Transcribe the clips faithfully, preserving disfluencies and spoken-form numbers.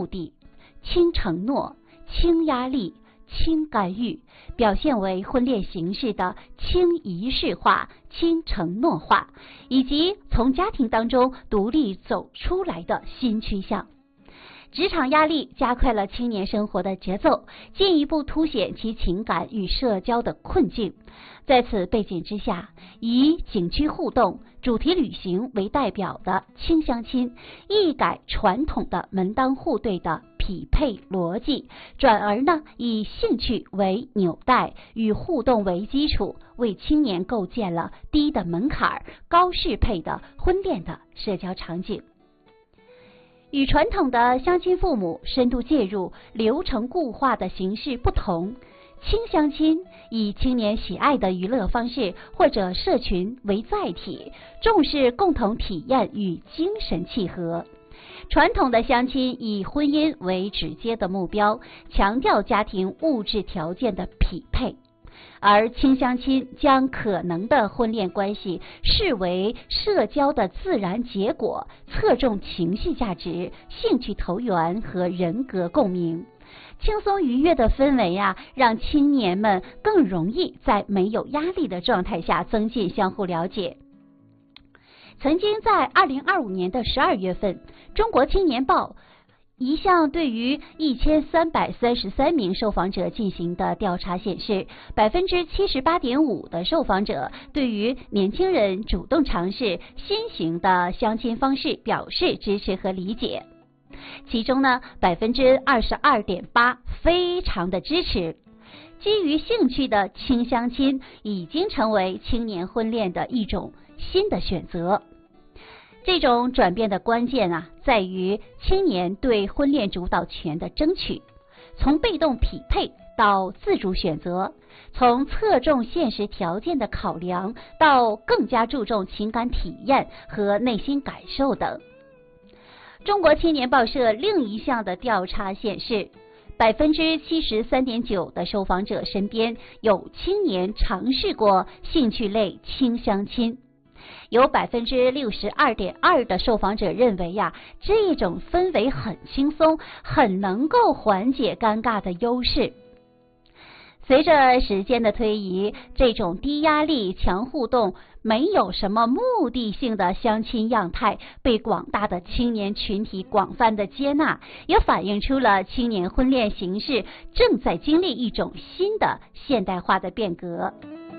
目的，轻承诺、轻压力、轻干预，表现为婚恋形式的轻仪式化、轻承诺化，以及从家庭当中独立走出来的新趋向。职场压力加快了青年生活的节奏，进一步凸显其情感与社交的困境。在此背景之下，以景区互动、主题旅行为代表的轻相亲，一改传统的门当户对的匹配逻辑，转而呢以兴趣为纽带，与互动为基础，为青年构建了低的门槛、高适配的婚恋的社交场景。与传统的相亲父母深度介入、流程固化的形式不同，轻相亲以青年喜爱的娱乐方式或者社群为载体，重视共同体验与精神契合。传统的相亲以婚姻为直接的目标，强调家庭物质条件的匹配，而轻相亲将可能的婚恋关系视为社交的自然结果，侧重情绪价值、兴趣投缘和人格共鸣。轻松愉悦的氛围啊，让青年们更容易在没有压力的状态下增进相互了解。曾经在二零二五年的十二月份，中国青年报一项对于一千三百三十三名受访者进行的调查显示，百分之七十八点五的受访者对于年轻人主动尝试新型的相亲方式表示支持和理解。其中呢，百分之二十二点八非常的支持。基于兴趣的轻相亲已经成为青年婚恋的一种新的选择。这种转变的关键啊，在于青年对婚恋主导权的争取，从被动匹配到自主选择，从侧重现实条件的考量到更加注重情感体验和内心感受等。中国青年报社另一项的调查显示，百分之七十三点九的受访者身边有青年尝试过兴趣类轻相亲，有百分之六十二点二的受访者认为呀、啊，这种氛围很轻松，很能够缓解尴尬的优势。随着时间的推移，这种低压力、强互动、没有什么目的性的相亲样态被广大的青年群体广泛的接纳，也反映出了青年婚恋形式正在经历一种新的现代化的变革。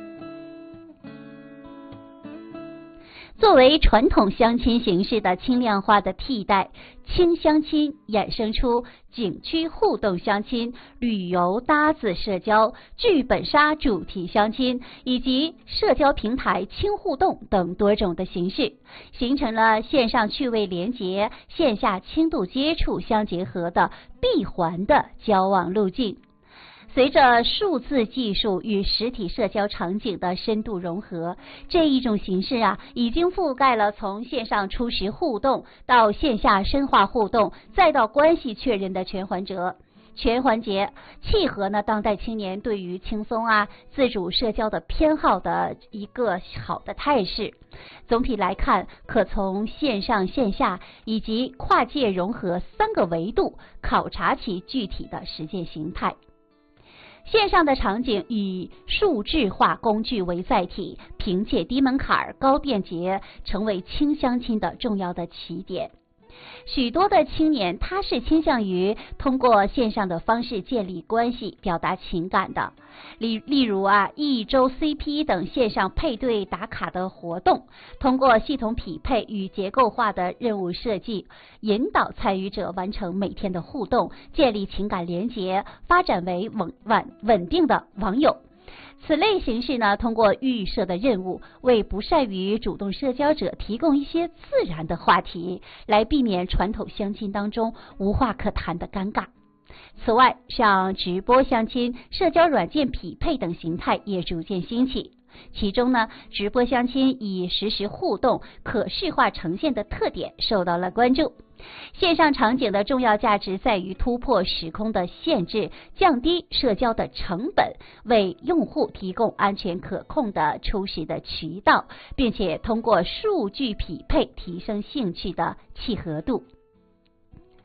作为传统相亲形式的轻量化的替代，轻相亲衍生出景区互动相亲、旅游搭子社交、剧本杀主题相亲以及社交平台轻互动等多种的形式，形成了线上趣味连结、线下轻度接触相结合的闭环的交往路径。随着数字技术与实体社交场景的深度融合，这一种形式啊，已经覆盖了从线上初识互动到线下深化互动，再到关系确认的全环节。全环节契合呢当代青年对于轻松啊、自主社交的偏好的一个好的态势。总体来看，可从线上线下以及跨界融合三个维度考察其具体的实践形态。线上的场景以数字化工具为载体，凭借低门槛、高便捷，成为轻相亲的重要的起点。许多的青年他是倾向于通过线上的方式建立关系、表达情感的，例例如啊一周 C P 等线上配对打卡的活动，通过系统匹配与结构化的任务设计，引导参与者完成每天的互动，建立情感连结，发展为稳稳稳定的网友。此类形式呢，通过预设的任务，为不善于主动社交者提供一些自然的话题，来避免传统相亲当中无话可谈的尴尬。此外，像直播相亲、社交软件匹配等形态也逐渐兴起。其中呢，直播相亲以实时互动、可视化呈现的特点受到了关注。线上场景的重要价值在于突破时空的限制，降低社交的成本，为用户提供安全可控的初始的渠道，并且通过数据匹配提升兴趣的契合度。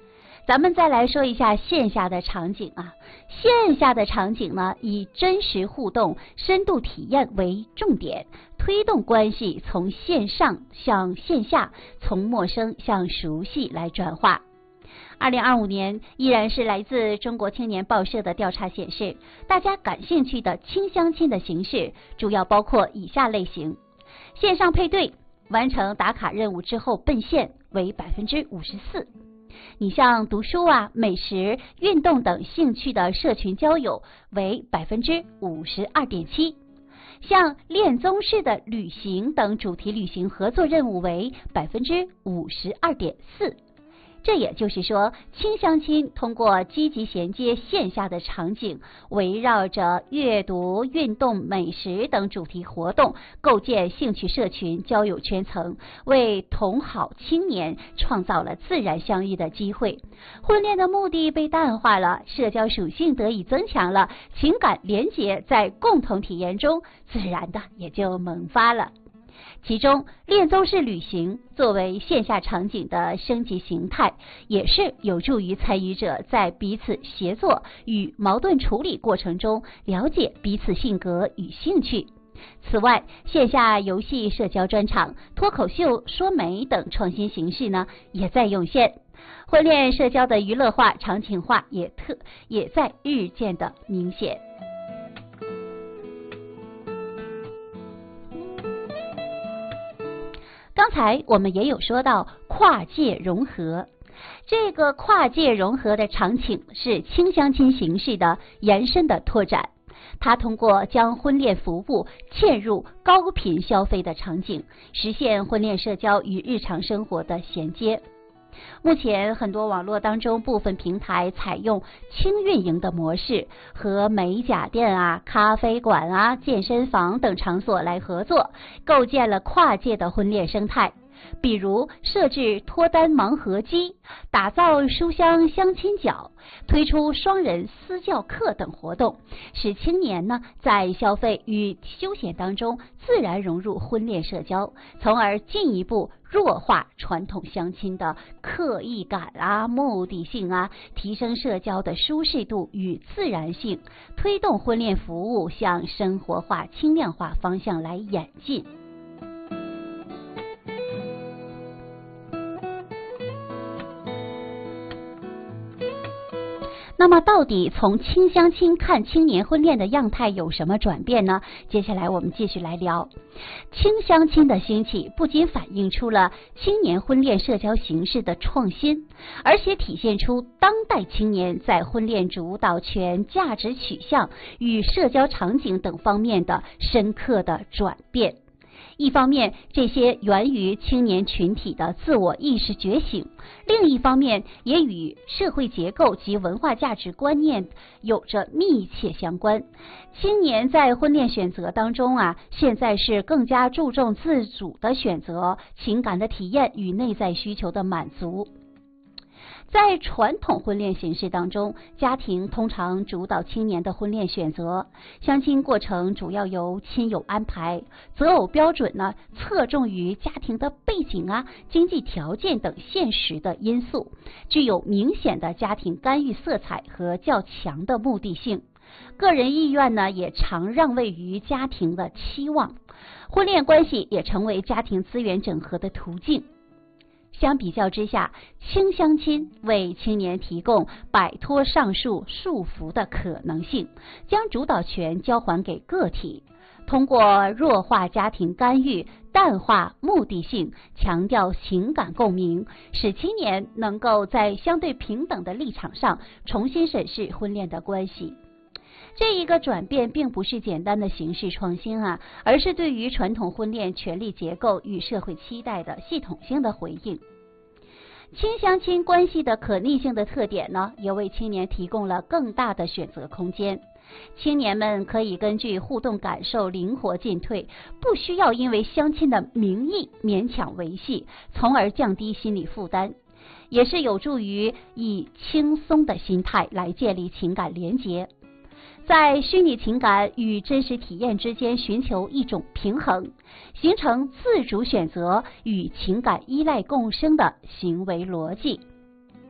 咱们再来说一下线下的场景啊，线下的场景呢，以真实互动、深度体验为重点，推动关系从线上向线下，从陌生向熟悉来转化。二零二五年依然是来自中国青年报社的调查显示，大家感兴趣的轻相亲的形式主要包括以下类型：线上配对，完成打卡任务之后奔现为百分之五十四。你像读书啊、美食、运动等兴趣的社群交友为百分之五十二点七，像恋综式的旅行等主题旅行合作任务为百分之五十二点四。这也就是说，轻相亲通过积极衔接线下的场景，围绕着阅读、运动、美食等主题活动，构建兴趣社群、交友圈层，为同好青年创造了自然相遇的机会。婚恋的目的被淡化了，社交属性得以增强了，情感连结在共同体验中自然的也就萌发了。其中，恋综式旅行作为线下场景的升级形态，也是有助于参与者在彼此协作与矛盾处理过程中了解彼此性格与兴趣。此外，线下游戏社交专场、脱口秀、说媒等创新形式呢，也在涌现。婚恋社交的娱乐化、场景化也特也在日渐的明显。刚才我们也有说到跨界融合，这个跨界融合的场景是轻相亲形式的延伸的拓展，它通过将婚恋服务嵌入高频消费的场景，实现婚恋社交与日常生活的衔接。目前很多网络当中部分平台采用轻运营的模式，和美甲店啊、咖啡馆啊、健身房等场所来合作，构建了跨界的婚恋生态。比如设置脱单盲盒机，打造书香相亲角，推出双人私教课等活动，使青年呢在消费与休闲当中自然融入婚恋社交，从而进一步弱化传统相亲的刻意感啊、目的性啊，提升社交的舒适度与自然性，推动婚恋服务向生活化、轻量化方向来演进。那么到底从轻相亲看青年婚恋的样态有什么转变呢？接下来我们继续来聊。轻相亲的兴起不仅反映出了青年婚恋社交形式的创新，而且体现出当代青年在婚恋主导权、价值取向与社交场景等方面的深刻的转变。一方面，这些源于青年群体的自我意识觉醒；另一方面，也与社会结构及文化价值观念有着密切相关。青年在婚恋选择当中啊，现在是更加注重自主的选择、情感的体验与内在需求的满足。在传统婚恋形式当中，家庭通常主导青年的婚恋选择，相亲过程主要由亲友安排，择偶标准呢侧重于家庭的背景啊、经济条件等现实的因素，具有明显的家庭干预色彩和较强的目的性。个人意愿呢也常让位于家庭的期望，婚恋关系也成为家庭资源整合的途径。相比较之下，轻相亲为青年提供摆脱上述束缚的可能性，将主导权交还给个体，通过弱化家庭干预、淡化目的性、强调情感共鸣，使青年能够在相对平等的立场上重新审视婚恋的关系。这一个转变并不是简单的形式创新啊，而是对于传统婚恋权力结构与社会期待的系统性的回应。轻相亲关系的可逆性的特点呢，也为青年提供了更大的选择空间。青年们可以根据互动感受灵活进退，不需要因为相亲的名义勉强维系，从而降低心理负担，也是有助于以轻松的心态来建立情感连结。在虚拟情感与真实体验之间寻求一种平衡，形成自主选择与情感依赖共生的行为逻辑。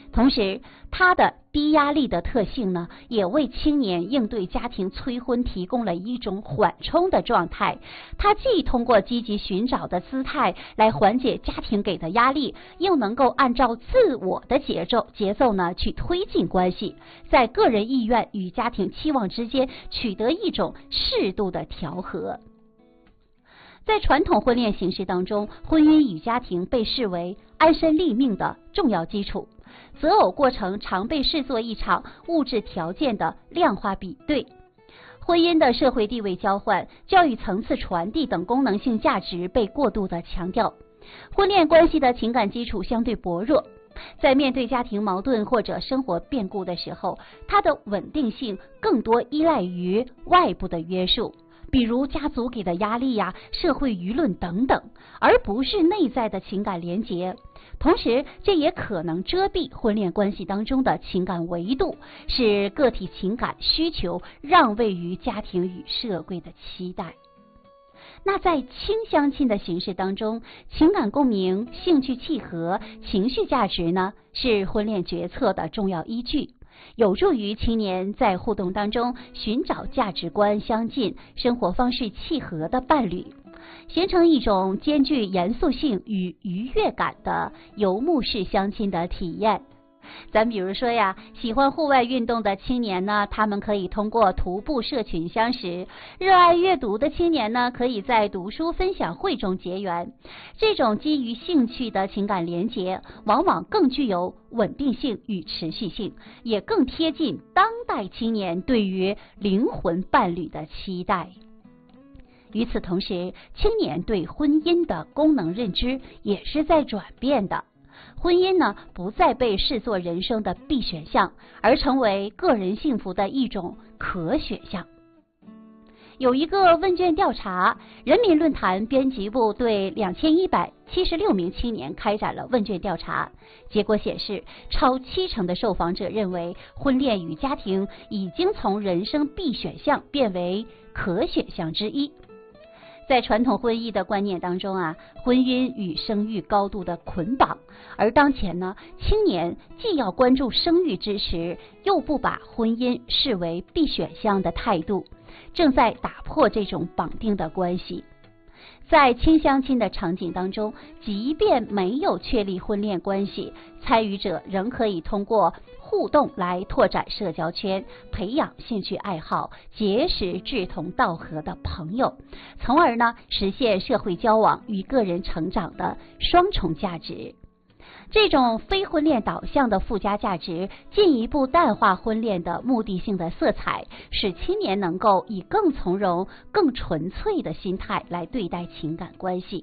同时，它的低压力的特性呢，也为青年应对家庭催婚提供了一种缓冲的状态。它既通过积极寻找的姿态来缓解家庭给的压力，又能够按照自我的节奏节奏呢去推进关系，在个人意愿与家庭期望之间取得一种适度的调和。在传统婚恋形式当中，婚姻与家庭被视为安身立命的重要基础，择偶过程常被视作一场物质条件的量化比对。婚姻的社会地位交换、教育层次传递等功能性价值被过度的强调，婚恋关系的情感基础相对薄弱，在面对家庭矛盾或者生活变故的时候，它的稳定性更多依赖于外部的约束，比如家族给的压力呀、社会舆论等等，而不是内在的情感连结。同时，这也可能遮蔽婚恋关系当中的情感维度，使个体情感需求让位于家庭与社会的期待。那在轻相亲的形式当中，情感共鸣、兴趣契合、情绪价值呢，是婚恋决策的重要依据，有助于青年在互动当中寻找价值观相近、生活方式契合的伴侣，形成一种兼具严肃性与愉悦感的游牧式相亲的体验。咱比如说呀，喜欢户外运动的青年呢，他们可以通过徒步社群相识；热爱阅读的青年呢，可以在读书分享会中结缘。这种基于兴趣的情感连结，往往更具有稳定性与持续性，也更贴近当代青年对于灵魂伴侣的期待。与此同时，青年对婚姻的功能认知也是在转变的。婚姻呢，不再被视作人生的必选项，而成为个人幸福的一种可选项。有一个问卷调查，人民论坛编辑部对两千一百七十六名青年开展了问卷调查，结果显示，超七成的受访者认为婚恋与家庭已经从人生必选项变为可选项之一。在传统婚姻的观念当中啊，婚姻与生育高度的捆绑，而当前呢，青年既要关注生育支持，又不把婚姻视为必选项的态度，正在打破这种绑定的关系。在轻相亲的场景当中，即便没有确立婚恋关系，参与者仍可以通过互动来拓展社交圈，培养兴趣爱好，结识志同道合的朋友，从而呢实现社会交往与个人成长的双重价值。这种非婚恋导向的附加价值，进一步淡化婚恋的目的性的色彩，使青年能够以更从容、更纯粹的心态来对待情感关系。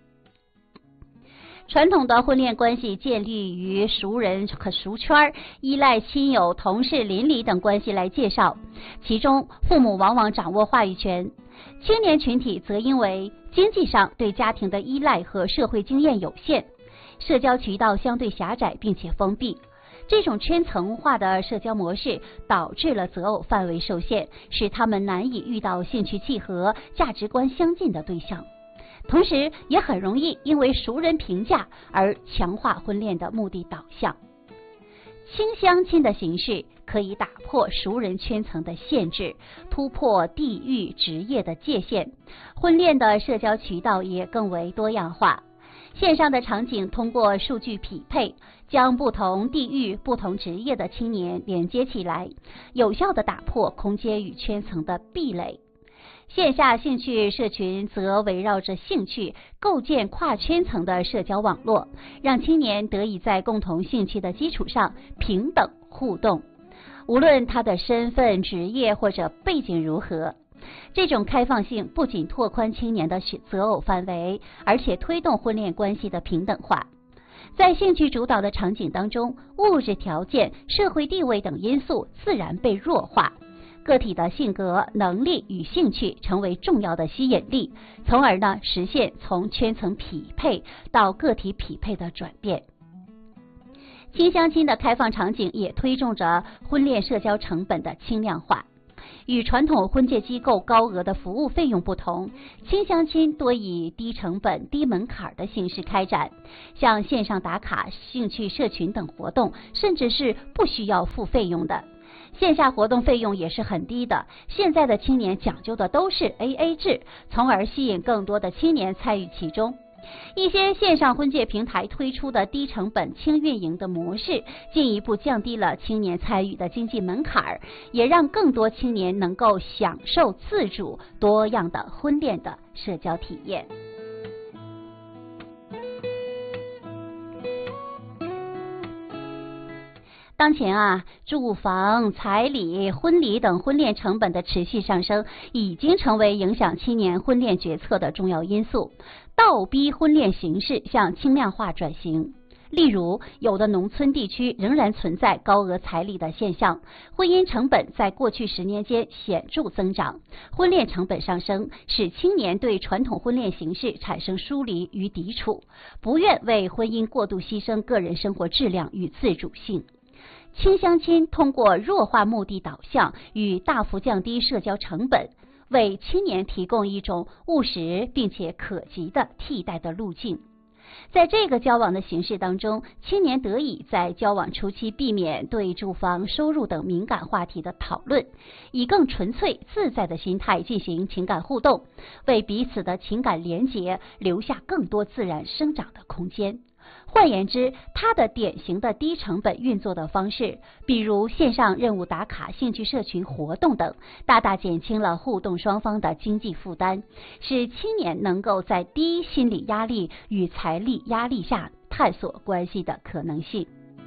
传统的婚恋关系建立于熟人和熟圈，依赖亲友、同事、邻里等关系来介绍，其中父母往往掌握话语权，青年群体则因为经济上对家庭的依赖和社会经验有限，社交渠道相对狭窄并且封闭，这种圈层化的社交模式导致了择偶范围受限，使他们难以遇到兴趣契合、价值观相近的对象，同时也很容易因为熟人评价而强化婚恋的目的导向。轻相亲的形式可以打破熟人圈层的限制，突破地域、职业的界限，婚恋的社交渠道也更为多样化。线上的场景通过数据匹配，将不同地域、不同职业的青年连接起来，有效地打破空间与圈层的壁垒。线下兴趣社群则围绕着兴趣构建跨圈层的社交网络，让青年得以在共同兴趣的基础上平等互动，无论他的身份、职业或者背景如何。这种开放性不仅拓宽青年的择偶范围，而且推动婚恋关系的平等化。在兴趣主导的场景当中，物质条件、社会地位等因素自然被弱化，个体的性格、能力与兴趣成为重要的吸引力，从而呢实现从圈层匹配到个体匹配的转变。轻相亲的开放场景也推动着婚恋社交成本的轻量化。 与传统婚介机构高额的服务费用不同，轻相亲多以低成本、低门槛的形式开展，像线上打卡、兴趣社群等活动，甚至是不需要付费用的。线下活动费用也是很低的，现在的青年讲究的都是 A A 制，从而吸引更多的青年参与其中。一些线上婚介平台推出的低成本轻运营的模式，进一步降低了青年参与的经济门槛，也让更多青年能够享受自主多样的婚恋的社交体验。当前啊，住房、彩礼、婚礼等婚恋成本的持续上升，已经成为影响青年婚恋决策的重要因素，倒逼婚恋形式向轻量化转型。例如，有的农村地区仍然存在高额彩礼的现象，婚姻成本在过去十年间显著增长，婚恋成本上升，使青年对传统婚恋形式产生疏离与抵触，不愿为婚姻过度牺牲个人生活质量与自主性。轻相亲通过弱化目的导向与大幅降低社交成本，为青年提供一种务实并且可及的替代的路径。在这个交往的形式当中，青年得以在交往初期避免对住房、收入等敏感话题的讨论，以更纯粹自在的心态进行情感互动，为彼此的情感连结留下更多自然生长的空间。换言之，它的典型的低成本运作的方式，比如线上任务打卡、兴趣社群活动等，大大减轻了互动双方的经济负担，使青年能够在低心理压力与财力压力下探索关系的可能性。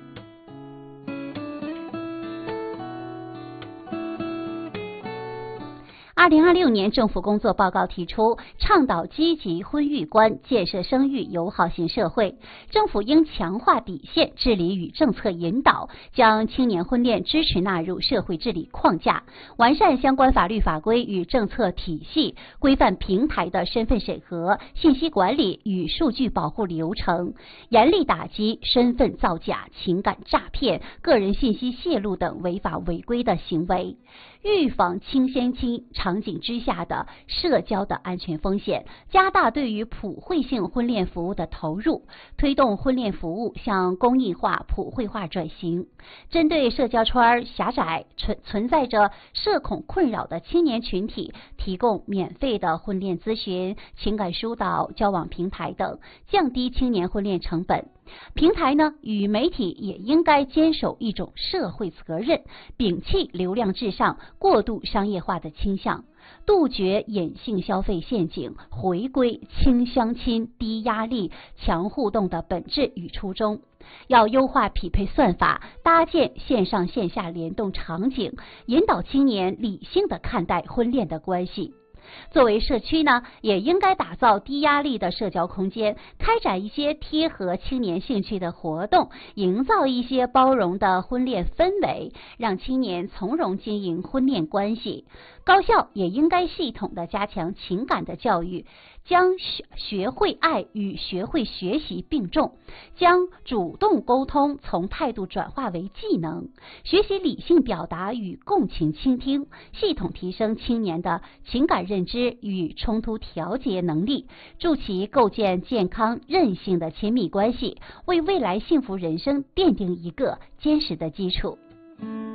二零二六年政府工作报告提出，倡导积极婚育观，建设生育友好型社会。政府应强化底线治理与政策引导，将青年婚恋支持纳入社会治理框架，完善相关法律法规与政策体系，规范平台的身份审核、信息管理与数据保护流程，严厉打击身份造假、情感诈骗、个人信息泄露等违法违规的行为。预防轻相亲场景之下的社交的安全风险，加大对于普惠性婚恋服务的投入，推动婚恋服务向公益化、普惠化转型。针对社交圈狭窄、存存在着社恐困扰的青年群体，提供免费的婚恋咨询、情感疏导、交往平台等，降低青年婚恋成本。平台呢，与媒体也应该坚守一种社会责任，摒弃流量至上、过度商业化的倾向，杜绝隐性消费陷阱，回归轻相亲、低压力、强互动的本质与初衷。要优化匹配算法，搭建线上线下联动场景，引导青年理性地看待婚恋的关系。作为社区呢，也应该打造低压力的社交空间，开展一些贴合青年兴趣的活动，营造一些包容的婚恋氛围，让青年从容经营婚恋关系。高校也应该系统的加强情感的教育，将学学会爱与学会学习并重，将主动沟通从态度转化为技能，学习理性表达与共情倾听，系统提升青年的情感认知与冲突调节能力，助其构建健康韧性的亲密关系，为未来幸福人生奠定一个坚实的基础。